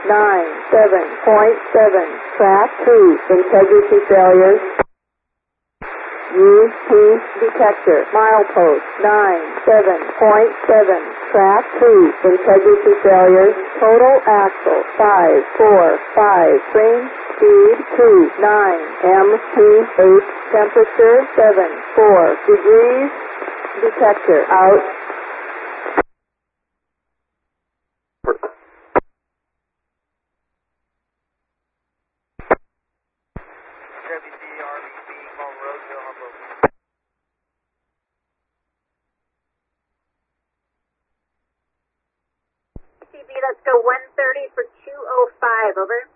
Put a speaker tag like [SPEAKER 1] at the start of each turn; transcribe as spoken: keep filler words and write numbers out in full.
[SPEAKER 1] nine seven point seven. Track two, integrity failures. Use piece detector, milepost nine seven point seven. Track two, integrity failures. Total axle five four five. Range speed two nine. M P eight. Temperature seven four degrees. Detector out.
[SPEAKER 2] W C R V B, call Roseville, Humboldt.
[SPEAKER 3] C B, let's go one thirty for two oh five, over.